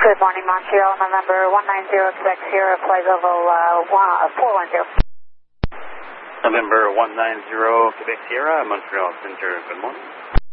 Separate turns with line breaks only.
Good morning, Montreal, November 190, Quebec Sierra, flight level 410.
November 190, Quebec Sierra, Montreal Center, good morning.